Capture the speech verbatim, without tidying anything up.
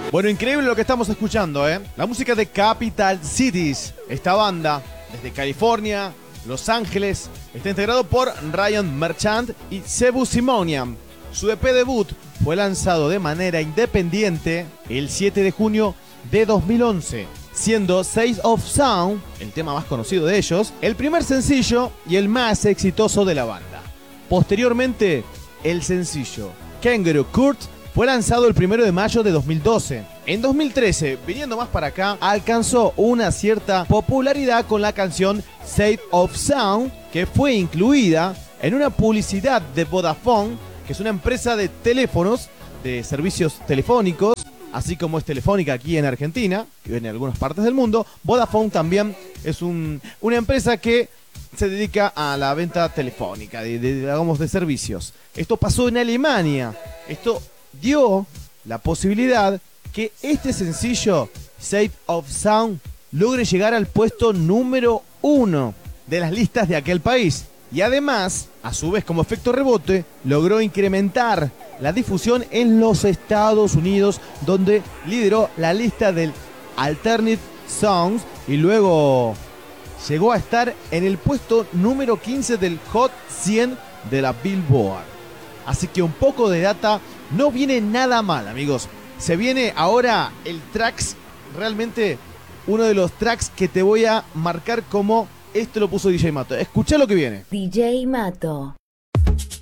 Bueno, increíble lo que estamos escuchando, ¿eh? La música de Capital Cities. Esta banda, desde California, Los Ángeles, está integrado por Ryan Merchant y Cebu Simonian. Su E P debut fue lanzado de manera independiente el siete de junio de dos mil once, siendo State of Sound, el tema más conocido de ellos, el primer sencillo y el más exitoso de la banda. Posteriormente, el sencillo Kangaroo Court fue lanzado el primero de mayo de dos mil doce. En dos mil trece, viniendo más para acá, alcanzó una cierta popularidad con la canción State of Sound, que fue incluida en una publicidad de Vodafone, que es una empresa de teléfonos, de servicios telefónicos, así como es Telefónica aquí en Argentina, que viene en algunas partes del mundo. Vodafone también es un, una empresa que se dedica a la venta telefónica, de, de, digamos, de servicios. Esto pasó en Alemania. Esto dio la posibilidad que este sencillo, State of Sound, logre llegar al puesto número uno de las listas de aquel país. Y además, a su vez como efecto rebote, logró incrementar la difusión en los Estados Unidos, donde lideró la lista del Alternative Songs y luego llegó a estar en el puesto número quince del Hot cien de la Billboard. Así que un poco de data no viene nada mal, amigos. Se viene ahora el tracks, realmente uno de los tracks que te voy a marcar como esto lo puso D J Mato. Escuchá lo que viene. D J Mato.